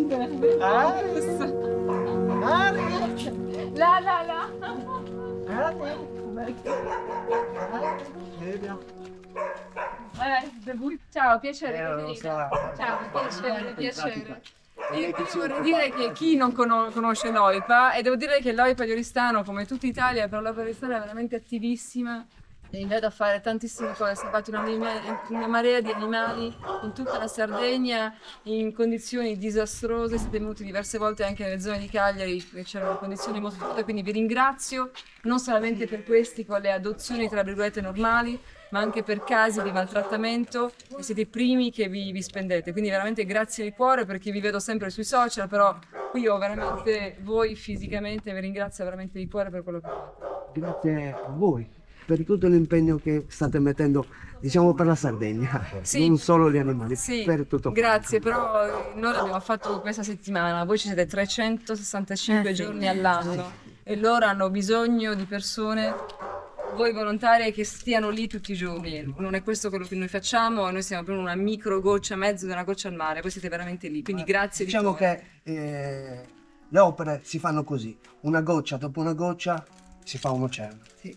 Ciao, piacere. Ciao, piacere. Io vorrei dire che chi non conosce l'OIPA, e devo dire che l'OIPA di Oristano, come tutta Italia, però l'OIPA di Oristano è veramente attivissima e invita a fare tantissime cose. Si è fatto una marea di animali in tutta la Sardegna in condizioni disastrose, siete venuti diverse volte anche nelle zone di Cagliari, c'erano condizioni molto brutte, quindi vi ringrazio non solamente per questi con le adozioni tra virgolette normali, ma anche per casi di maltrattamento, e siete i primi che vi spendete, quindi veramente grazie di cuore, perché vi vedo sempre sui social, però qui ho veramente voi fisicamente, vi ringrazio veramente di cuore per quello che fate. Grazie a voi per tutto l'impegno che state mettendo, diciamo, per la Sardegna, Sì, non solo gli animali, sì, per tutto. grazie, però noi l'abbiamo fatto questa settimana, voi ci siete 365 giorni all'anno e loro hanno bisogno di persone, voi volontarie, che stiano lì tutti i giorni. Non è questo quello che noi facciamo, noi siamo proprio una micro goccia, mezzo di una goccia al mare, voi siete veramente lì, quindi grazie di Diciamo cuore. che le opere si fanno così, una goccia dopo una goccia si fa un oceano. Sì.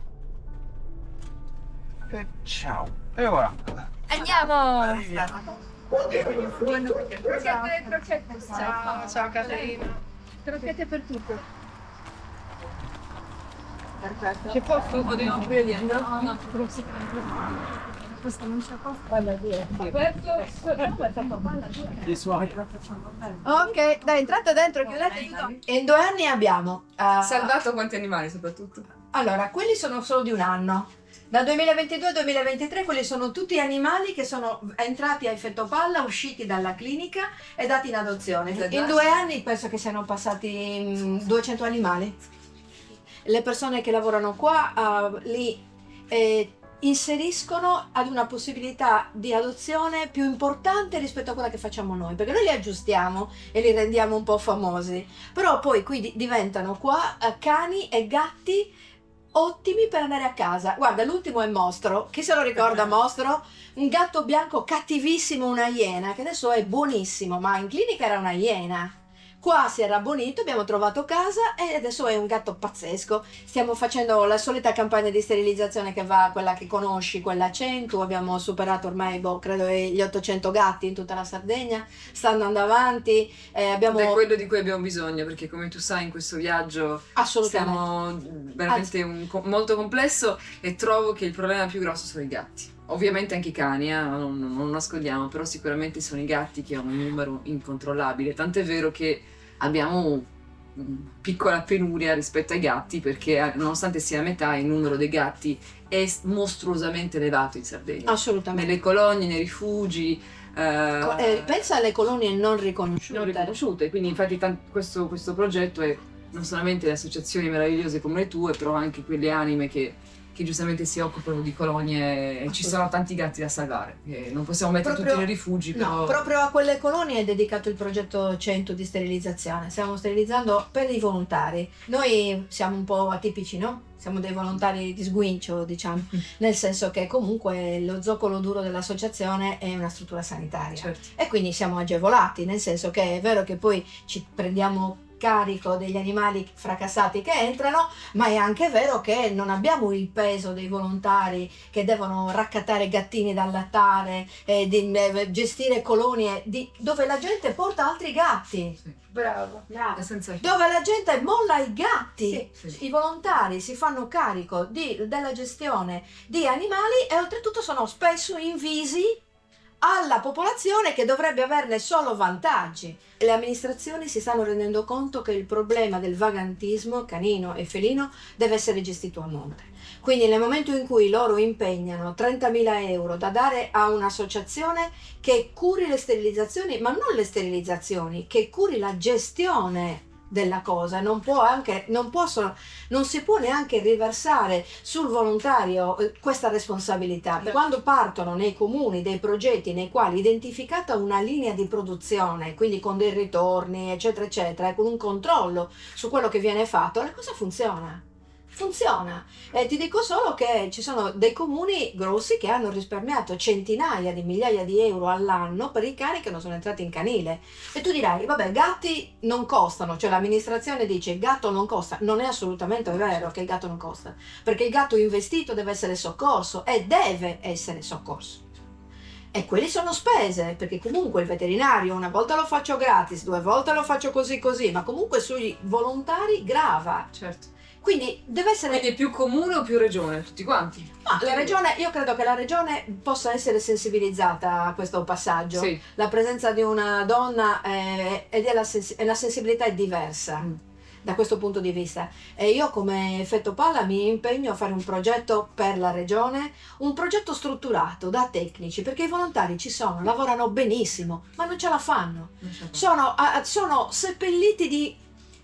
Ciao. E ora? Andiamo! Ciao Caterina. Crocchette per tutto. Perfetto. C'è posto? Vogliamo aprire lì? No, questo non c'è posto. Valla via. Ok, dai, entrate dentro, chiudete tutto. E in 2 anni abbiamo... Salvato quanti animali soprattutto? Allora, quelli sono solo di un anno. Dal 2022 al 2023 quelli sono tutti animali che sono entrati a effetto palla, usciti dalla clinica e dati in adozione. In 2 anni penso che siano passati 200 animali. Le persone che lavorano qua li inseriscono ad una possibilità di adozione più importante rispetto a quella che facciamo noi, perché noi li aggiustiamo e li rendiamo un po' famosi, però poi qui diventano qua cani e gatti ottimi per andare a casa. Guarda, l'ultimo è Mostro. Chi se lo ricorda Mostro? Un gatto bianco cattivissimo, una iena, che adesso è buonissimo, ma in clinica era una iena. Qua si è rabbonito, abbiamo trovato casa e adesso è un gatto pazzesco. Stiamo facendo la solita campagna di sterilizzazione che va, quella che conosci, quella 100. Abbiamo superato ormai, credo, gli 800 gatti in tutta la Sardegna. Sta andando avanti. Ed è quello di cui abbiamo bisogno, perché come tu sai in questo viaggio siamo veramente molto complesso, e trovo che il problema più grosso sono i gatti. Ovviamente anche i cani, non nascondiamo, però sicuramente sono i gatti che hanno un numero incontrollabile, tant'è vero che abbiamo piccola penuria rispetto ai gatti, perché nonostante sia a metà, il numero dei gatti è mostruosamente elevato in Sardegna. Assolutamente. Nelle colonie, nei rifugi. Pensa alle colonie non riconosciute. Non riconosciute, quindi infatti questo progetto è non solamente le associazioni meravigliose come le tue, però anche quelle anime che giustamente si occupano di colonie, e ci sono tanti gatti da salvare. Non possiamo mettere tutti nei rifugi, però... No, proprio a quelle colonie è dedicato il progetto 100 di sterilizzazione. Stiamo sterilizzando per i volontari. Noi siamo un po' atipici, no? Siamo dei volontari di sguincio, diciamo, nel senso che comunque lo zoccolo duro dell'associazione è una struttura sanitaria. Certo. E quindi siamo agevolati, nel senso che è vero che poi ci prendiamo carico degli animali fracassati che entrano, ma è anche vero che non abbiamo il peso dei volontari che devono raccattare gattini da allattare, gestire colonie dove la gente porta altri gatti. Sì. Bravo. Senza... Dove la gente molla i gatti. Sì. I volontari si fanno carico della gestione di animali e oltretutto sono spesso invisi alla popolazione che dovrebbe averne solo vantaggi. Le amministrazioni si stanno rendendo conto che il problema del vagantismo canino e felino deve essere gestito a monte. Quindi nel momento in cui loro impegnano 30.000 euro da dare a un'associazione che curi le sterilizzazioni, ma non le sterilizzazioni, che curi la gestione della cosa, non si può neanche riversare sul volontario questa responsabilità. Quando partono nei comuni dei progetti nei quali identificata una linea di produzione, quindi con dei ritorni eccetera eccetera, e con un controllo su quello che viene fatto, la cosa funziona. funziona. E ti dico solo che ci sono dei comuni grossi che hanno risparmiato centinaia di migliaia di euro all'anno per i cani che non sono entrati in canile. E tu dirai, vabbè, gatti non costano, cioè l'amministrazione dice il gatto non costa. Non è assolutamente vero che il gatto non costa, perché il gatto investito deve essere soccorso e deve essere soccorso. E quelli sono spese, perché comunque il veterinario una volta lo faccio gratis, 2 volte lo faccio così, ma comunque sui volontari grava. Certo. Quindi deve essere... Quindi è più comune o più regione? Tutti quanti? Ma la regione, io credo che la regione possa essere sensibilizzata a questo passaggio. Sì. La presenza di una donna e la sensibilità è diversa. Da questo punto di vista, e io come Effetto Palla mi impegno a fare un progetto per la regione, un progetto strutturato da tecnici, perché i volontari ci sono, lavorano benissimo, ma non ce la fanno. Sono seppelliti di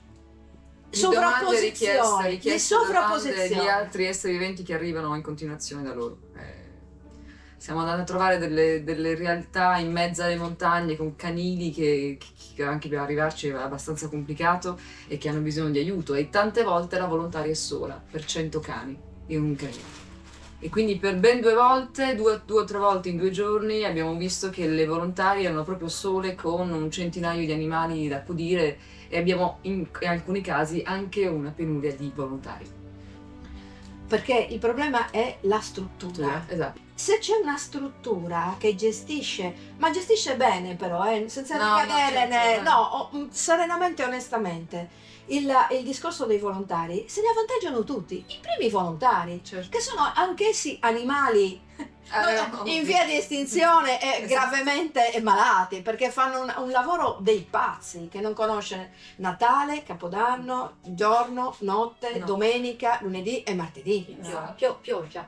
sovrapposizioni, di sovrapposizioni di altri esseri viventi che arrivano in continuazione da loro. Stiamo andando a trovare delle realtà in mezzo alle montagne con canili che anche per arrivarci è abbastanza complicato e che hanno bisogno di aiuto, e tante volte la volontaria è sola per 100 cani in un canile. E quindi per ben 2 volte, 2 o 3 volte in 2 giorni abbiamo visto che le volontarie erano proprio sole con un centinaio di animali da accudire, e abbiamo in alcuni casi anche una penuria di volontari. Perché il problema è la struttura. Esatto. Se c'è una struttura che gestisce, ma gestisce bene però, senza ricadere, serenamente e onestamente, il discorso dei volontari, se ne avvantaggiano tutti, i primi volontari, certo, che sono anch'essi animali in via di estinzione e gravemente malati, perché fanno un lavoro dei pazzi, che non conosce Natale, Capodanno, giorno, notte, domenica, lunedì e martedì. Pioggia,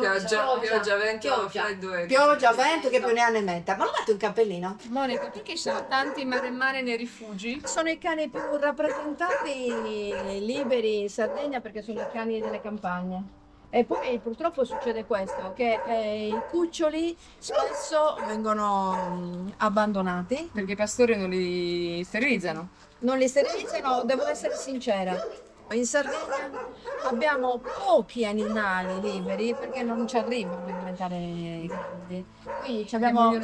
vento, freddo. Pioggia, vento, che più ne ha ne metta. Ma non date un cappellino? Monica, perché ci sono tanti maremmani nei rifugi? Sono i cani più rappresentati liberi in Sardegna, perché sono i cani delle campagne. E poi purtroppo succede questo, che i cuccioli spesso vengono abbandonati. Perché i pastori non li sterilizzano. Non li sterilizzano, devo essere sincera. In Sardegna abbiamo pochi animali liberi perché non ci arrivano a diventare grandi. Quindi abbiamo...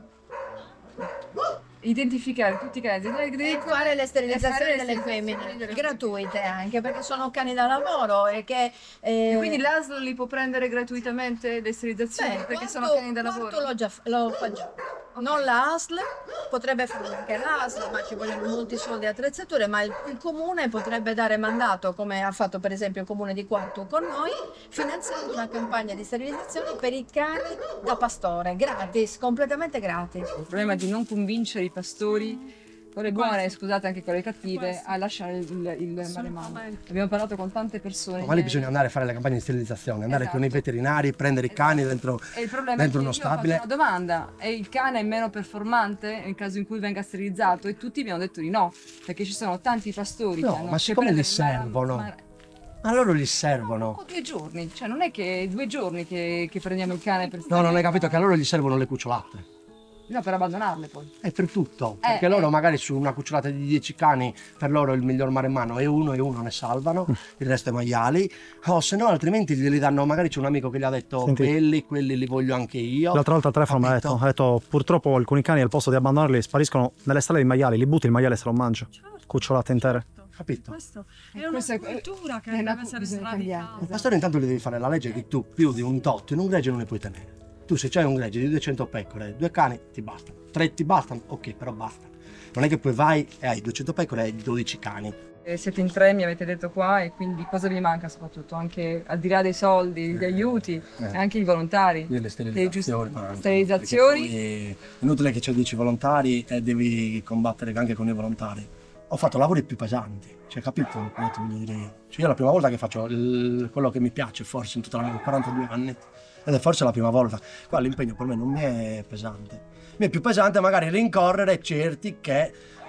Identificare tutti i cani e fare le sterilizzazioni delle femmine gratuite, anche perché sono cani da lavoro e che e quindi l'ASL li può prendere gratuitamente le sterilizzazioni perché sono cani da lavoro. Lo facciamo. Non la ASL, potrebbe fare anche l'ASL, ma ci vogliono molti soldi e attrezzature, ma il comune potrebbe dare mandato, come ha fatto per esempio il comune di Quartu con noi, finanziando una campagna di sterilizzazione per i cani da pastore, gratis, completamente gratis. Il problema è di non convincere i pastori, con le buone, scusate, anche con le cattive, a lasciare il maremmano. Abbiamo parlato con tante persone. Ma lì bisogna andare a fare le campagne di sterilizzazione, andare con i veterinari, prendere i cani dentro uno stabile. Una domanda: e il cane è meno performante nel caso in cui venga sterilizzato? E tutti abbiamo detto di no, perché ci sono tanti pastori che hanno, ma siccome li servono, ma loro li servono. 2 giorni, cioè non è che 2 giorni che prendiamo il cane per No, non hai capito che a loro gli servono le cucciolate. No, per abbandonarle poi. È per tutto, perché loro magari su una cucciolata di 10 cani, per loro il miglior maremmano è uno e uno ne salvano, il resto è maiali, o se no altrimenti glieli danno, magari c'è un amico che gli ha detto quelli li voglio anche io. L'altra volta al telefono mi ha detto purtroppo alcuni cani al posto di abbandonarli spariscono nelle stalle di maiali, li butti, il maiale se lo mangia, cucciolate intere. Capito? Questo è una cultura che deve essere sradicata. Il pastore intanto gli devi fare la legge che tu più di un tot in un gregge non ne puoi tenere. Tu se c'hai un gregge di 200 pecore, 2 cani ti bastano, 3 ti bastano, ok, però basta. Non è che poi vai e hai 200 pecore e hai 12 cani. Siete in 3, mi avete detto qua, e quindi cosa vi manca soprattutto? Anche al di là dei soldi, degli aiuti, anche i volontari. Le sterilizzazioni. Sterilizzazioni. È inutile che ci dici volontari e devi combattere anche con i volontari. Ho fatto lavori più pesanti, cioè capito come ti voglio dire io? Cioè io è la prima volta che faccio quello che mi piace forse in tutta la mia 42 anni. Ed è forse la prima volta. Qua l'impegno per me non mi è pesante. Mi è più pesante magari rincorrere certi che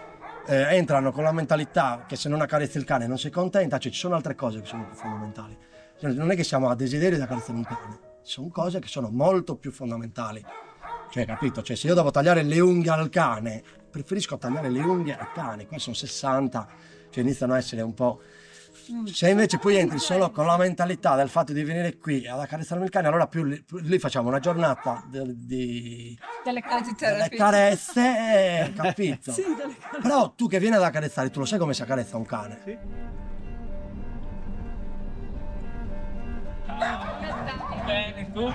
entrano con la mentalità che se non accarezzi il cane non sei contenta, cioè ci sono altre cose che sono più fondamentali. Cioè, non è che siamo a desiderio di accarezzare un cane, ci sono cose che sono molto più fondamentali. Cioè, capito? Cioè, se io devo tagliare le unghie al cane, preferisco tagliare le unghie al cane. Qua sono 60, cioè iniziano a essere un po'... Se invece poi entri solo con la mentalità del fatto di venire qui ad accarezzarmi il cane, allora più lì facciamo una giornata Delle cose delle carezze, capito? Però tu che vieni ad accarezzare, tu lo sai come si accarezza un cane? Sì. Bene, tu?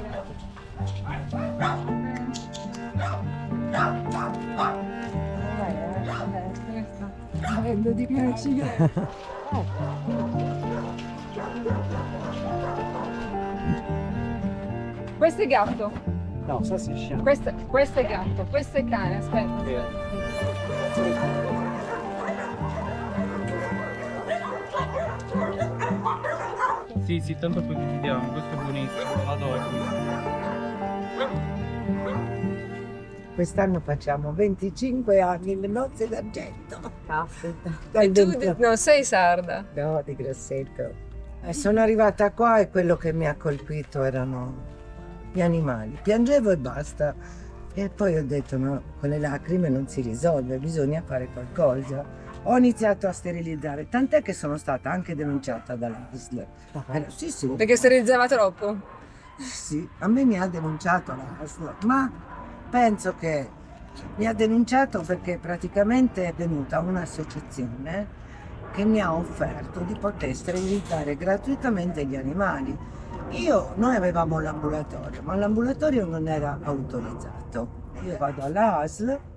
Avendo di piacere. Questo è gatto. No, ça c'est chien. Questo è gatto, questo è cane, aspetta. Sì, sì, tanto poi ti diamo, questo è buonissimo, adoro. Quest'anno facciamo 25 anni, le nozze d'argento. Caspita. E tu non sei sarda. No, di Grosseto. Sono arrivata qua e quello che mi ha colpito erano gli animali. Piangevo e basta. E poi ho detto no, con le lacrime non si risolve, bisogna fare qualcosa. Ho iniziato a sterilizzare, tant'è che sono stata anche denunciata dall'ASL. Sì, sì. Perché sterilizzava troppo. Sì, a me mi ha denunciato l'ASL, ma penso che mi ha denunciato perché praticamente è venuta un'associazione che mi ha offerto di poter sterilizzare gratuitamente gli animali. Noi avevamo l'ambulatorio, ma l'ambulatorio non era autorizzato. Io vado alla ASL